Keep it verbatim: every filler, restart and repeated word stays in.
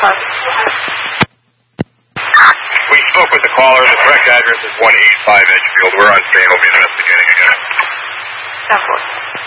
We spoke with the caller. The correct address is one eighty-five Edgefield. We're on scene. We'll be investigating again. Of course.